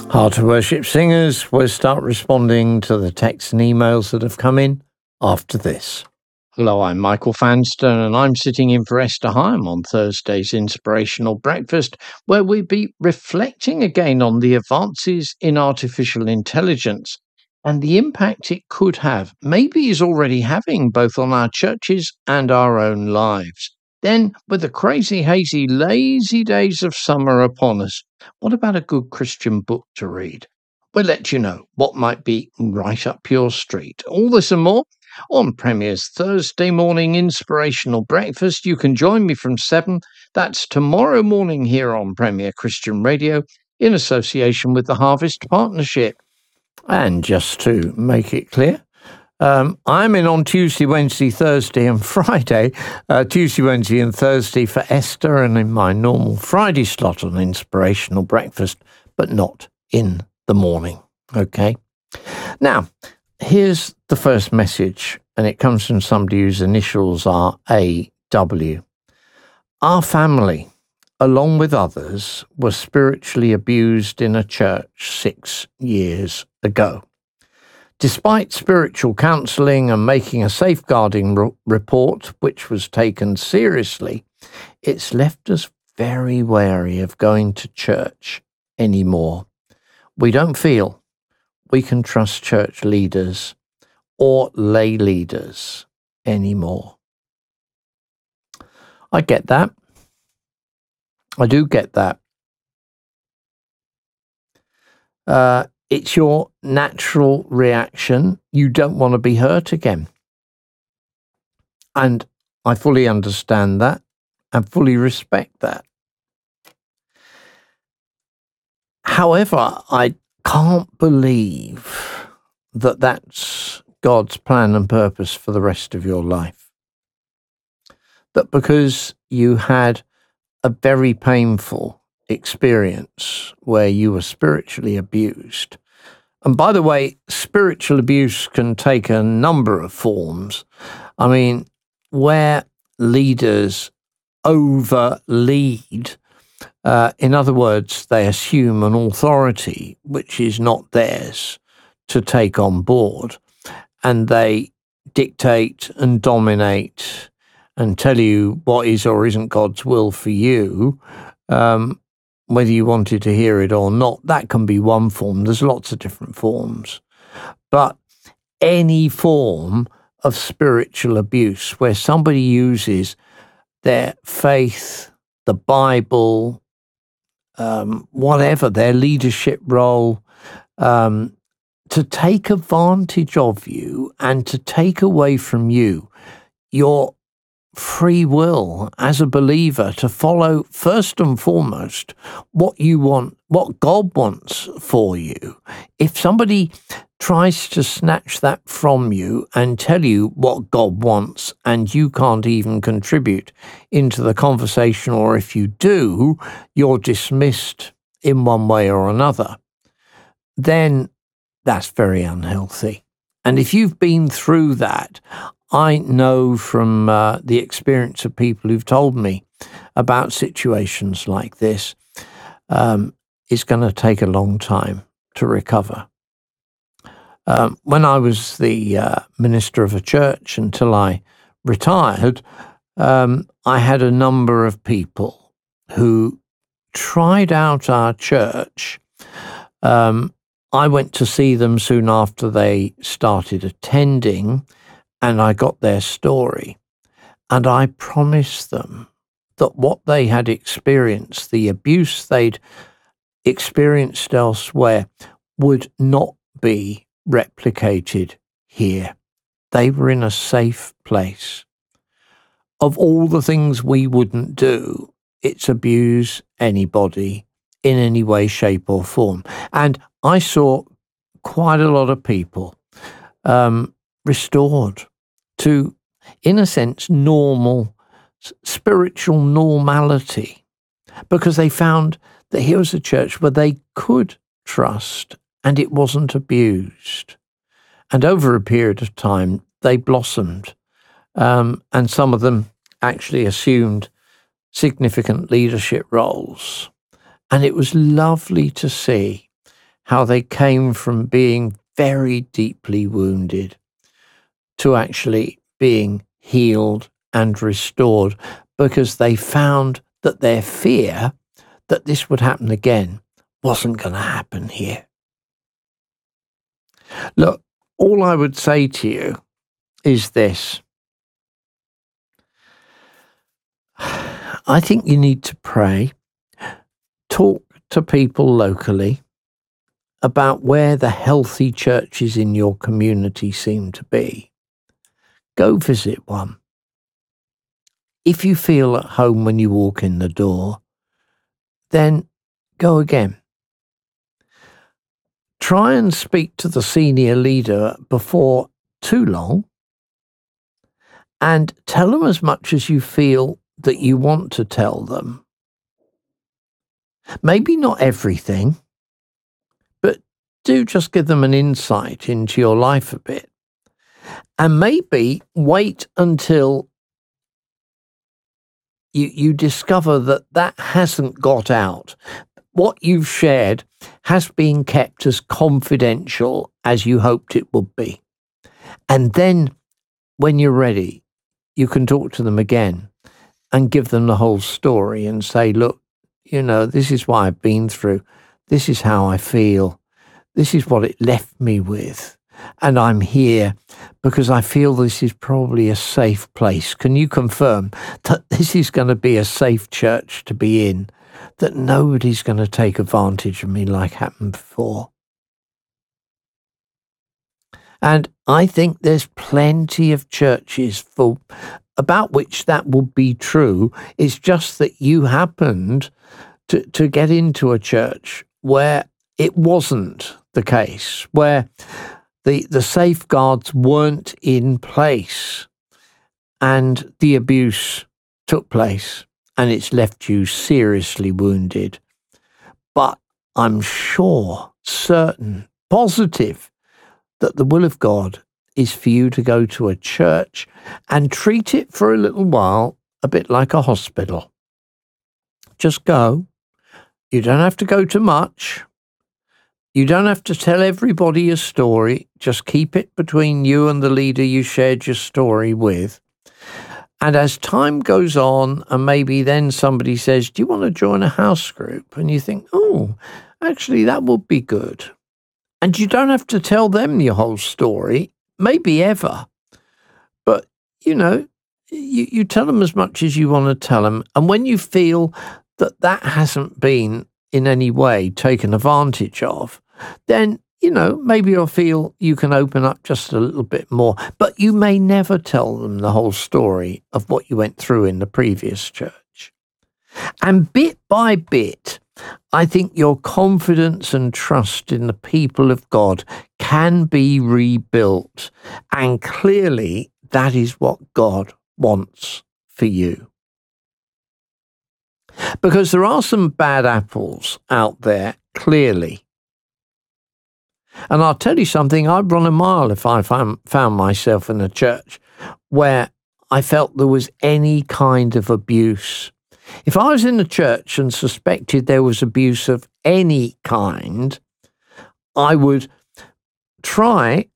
Heart to Worship singers, we'll start responding to the texts and emails that have come in after this. Hello, I'm Michael Fanston, and I'm sitting in for Esther Heim on Thursday's Inspirational Breakfast, where we'll be reflecting again on the advances in artificial intelligence and the impact it could have, maybe is already having, both on our churches and our own lives. Then, with the crazy, hazy, lazy days of summer upon us, what about a good Christian book to read? We'll let you know what might be right up your street. All this and more on Premier's Thursday morning inspirational breakfast. You can join me from 7. That's tomorrow morning here on Premier Christian Radio in association with the Harvest Partnership. And just to make it clear, I'm in on Tuesday, Wednesday, Thursday and Friday. Tuesday, Wednesday and Thursday for Esther, and in my normal Friday slot on Inspirational Breakfast, but not in the morning. Okay? Now, here's the first message, and it comes from somebody whose initials are AW. Our family, along with others, was spiritually abused in a church 6 years ago. Despite spiritual counselling and making a safeguarding report, which was taken seriously, it's left us very wary of going to church anymore. We don't feel we can trust church leaders or lay leaders anymore. I get that. I do get that. It's your natural reaction. You don't want to be hurt again. And I fully understand that and fully respect that. However, I can't believe that that's God's plan and purpose for the rest of your life. That because you had a very painful experience where you were spiritually abused. And by the way, spiritual abuse can take a number of forms. I mean, where leaders over-lead, in other words, they assume an authority which is not theirs to take on board, and they dictate and dominate and tell you what is or isn't God's will for you, whether you wanted to hear it or not. That can be one form. There's lots of different forms. But any form of spiritual abuse where somebody uses their faith, the Bible, whatever, their leadership role, to take advantage of you and to take away from you your free will as a believer to follow first and foremost what you want, what God wants for you. If somebody tries to snatch that from you and tell you what God wants and you can't even contribute into the conversation, or if you do, you're dismissed in one way or another, then that's very unhealthy. And if you've been through that, I know from the experience of people who've told me about situations like this, it's going to take a long time to recover. When I was the minister of a church until I retired, I had a number of people who tried out our church. I went to see them soon after they started attending, and I got their story, and I promised them that what they had experienced, the abuse they'd experienced elsewhere, would not be replicated here. They were in a safe place. Of all the things we wouldn't do, it's abuse anybody in any way, shape or form. And I saw quite a lot of people restored to, in a sense, normal, spiritual normality, because they found that here was a church where they could trust and it wasn't abused. And over a period of time, they blossomed, and some of them actually assumed significant leadership roles. And it was lovely to see how they came from being very deeply wounded to actually being healed and restored, because they found that their fear that this would happen again wasn't going to happen here. Look, all I would say to you is this. I think you need to pray, talk to people locally about where the healthy churches in your community seem to be. Go visit one. If you feel at home when you walk in the door, then go again. Try and speak to the senior leader before too long and tell them as much as you feel that you want to tell them. Maybe not everything, but do just give them an insight into your life a bit. And maybe wait until you discover that hasn't got out. What you've shared has been kept as confidential as you hoped it would be. And then when you're ready, you can talk to them again and give them the whole story and say, look, this is what I've been through. This is how I feel. This is what it left me with. And I'm here because I feel this is probably a safe place. Can you confirm that this is going to be a safe church to be in? That nobody's going to take advantage of me like happened before? And I think there's plenty of churches about which that would be true. It's just that you happened to get into a church where it wasn't the case, where the safeguards weren't in place and the abuse took place and it's left you seriously wounded. But I'm sure, certain, positive that the will of God is for you to go to a church and treat it for a little while a bit like a hospital. Just go. You don't have to go to much. You don't have to tell everybody your story. Just keep it between you and the leader you shared your story with. And as time goes on, and maybe then somebody says, do you want to join a house group? And you think, oh, actually, that would be good. And you don't have to tell them your whole story, maybe ever. But, you tell them as much as you want to tell them. And when you feel that hasn't been in any way taken advantage of, then, maybe you'll feel you can open up just a little bit more. But you may never tell them the whole story of what you went through in the previous church. And bit by bit, I think your confidence and trust in the people of God can be rebuilt. And clearly, that is what God wants for you. Because there are some bad apples out there, clearly. And I'll tell you something, I'd run a mile if I found myself in a church where I felt there was any kind of abuse. If I was in a church and suspected there was abuse of any kind, I would try